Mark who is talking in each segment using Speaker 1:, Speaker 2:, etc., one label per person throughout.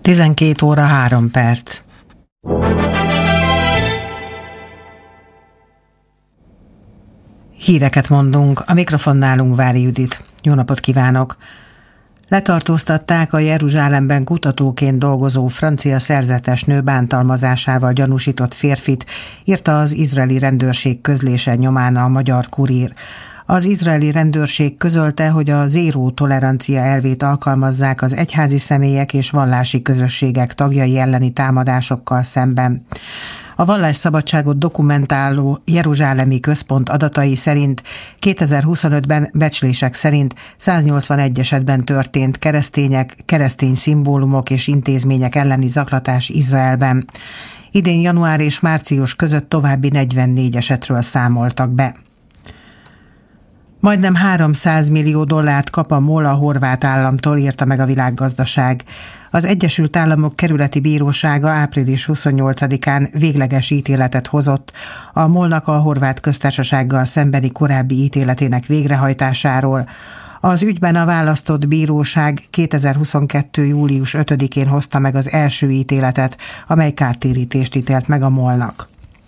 Speaker 1: 12 óra 3 perc. Híreket mondunk, a mikrofonnál Ungvári Judit. Jó napot kívánok! Letartóztatták a Jeruzsálemben kutatóként dolgozó francia szerzetes nő bántalmazásával gyanúsított férfit, írta az izraeli rendőrség közlése nyomán a Magyar Kurír. Az izraeli rendőrség közölte, hogy a zéró tolerancia elvét alkalmazzák az egyházi személyek és vallási közösségek tagjai elleni támadásokkal szemben. A vallásszabadságot dokumentáló Jeruzsálemi Központ adatai szerint 2025-ben becslések szerint 181 esetben történt keresztények, keresztény szimbólumok és intézmények elleni zaklatás Izraelben. Idén január és március között további 44 esetről számoltak be. Majdnem $300 millió kap a MOL a horvát államtól, írta meg a Világgazdaság. Az Egyesült Államok Kerületi Bírósága április 28-án végleges ítéletet hozott a MOL-nak a horvát köztársasággal szembeni korábbi ítéletének végrehajtásáról. Az ügyben a választott bíróság 2022. július 5-én hozta meg az első ítéletet, amely kártérítést ítélt meg a MOL-nak.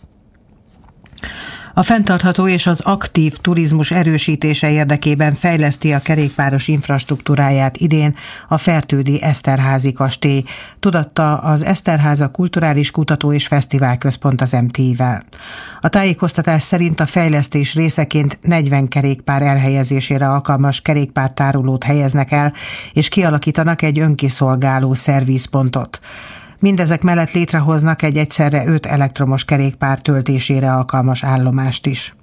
Speaker 1: A fenntartható és az aktív turizmus erősítése érdekében fejleszti a kerékpáros infrastruktúráját idén a Fertődi Eszterházy kastély, tudatta az Eszterháza Kulturális Kutató és Fesztivál Központ az MTI-vel. A tájékoztatás szerint a fejlesztés részeként 40 kerékpár elhelyezésére alkalmas kerékpártárolót helyeznek el, és kialakítanak egy önkiszolgáló szervizpontot. Mindezek mellett létrehoznak egy egyszerre 5 elektromos kerékpár töltésére alkalmas állomást is.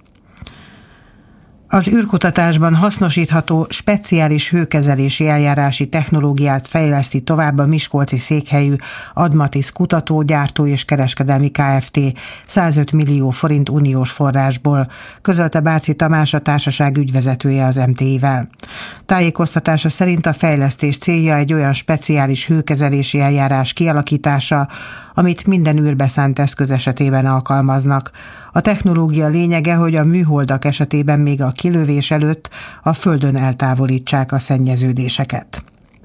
Speaker 1: Az űrkutatásban hasznosítható speciális hőkezelési eljárási technológiát fejleszti tovább a miskolci székhelyű Admatisz kutató, gyártó és kereskedelmi Kft. 105 millió forint uniós forrásból, közölte Bárci Tamás, a társaság ügyvezetője az MTI-vel. Tájékoztatása szerint a fejlesztés célja egy olyan speciális hőkezelési eljárás kialakítása, amit minden űrbe szánt eszköz esetében alkalmaznak. A technológia lényege, hogy a műholdak esetében még a kilövés előtt a Földön eltávolítsák a szennyeződéseket.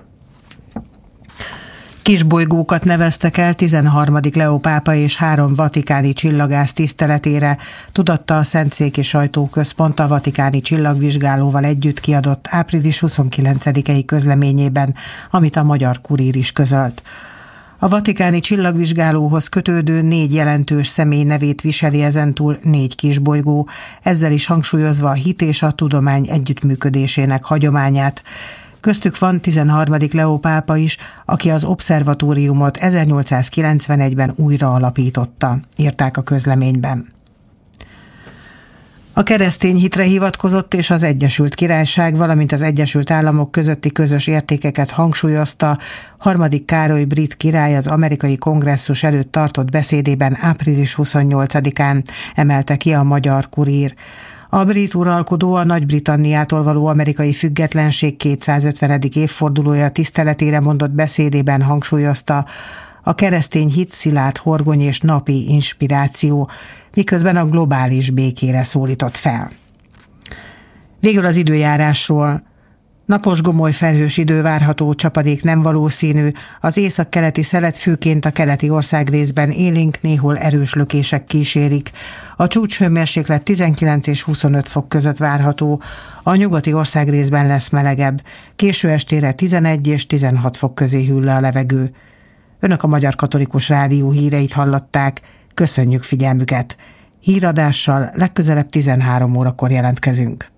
Speaker 1: Kisbolygókat neveztek el 13. Leó pápa és 3 vatikáni csillagász tiszteletére, tudatta a Szentszéki Sajtóközpont a vatikáni csillagvizsgálóval együtt kiadott április 29-i közleményében, amit a Magyar Kurír is közölt. A vatikáni csillagvizsgálóhoz kötődő 4 jelentős személy nevét viseli ezentúl 4 kisbolygó, ezzel is hangsúlyozva a hit és a tudomány együttműködésének hagyományát. Köztük van 13. Leó pápa is, aki az obszervatóriumot 1891-ben újra alapította, írták a közleményben. A keresztény hitre hivatkozott és az Egyesült Királyság, valamint az Egyesült Államok közötti közös értékeket hangsúlyozta 3. Károly brit király az amerikai kongresszus előtt tartott beszédében április 28-án, emelte ki a Magyar Kurír. A brit uralkodó a Nagy-Britanniától való amerikai függetlenség 250. évfordulója tiszteletére mondott beszédében hangsúlyozta, a keresztény hit szilárd horgony és napi inspiráció, miközben a globális békére szólított fel. Végül az időjárásról. Napos, gomoly felhős idő várható, csapadék nem valószínű, az északkeleti szelet főként a keleti országrészben élénk, néhol erős lökések kísérik. A csúcshőmérséklet 19 és 25 fok között várható, a nyugati országrészben lesz melegebb, késő estére 11 és 16 fok közé hűl le a levegő. Önök a Magyar Katolikus Rádió híreit hallották, köszönjük figyelmüket. Híradással legközelebb 13 órakor jelentkezünk.